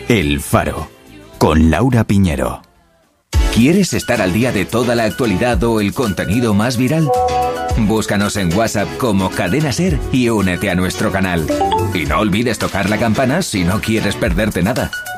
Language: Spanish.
El Faro, con Laura Piñero. ¿Quieres estar al día de toda la actualidad o el contenido más viral? Búscanos en WhatsApp como Cadena Ser y únete a nuestro canal. Y no olvides tocar la campana si no quieres perderte nada.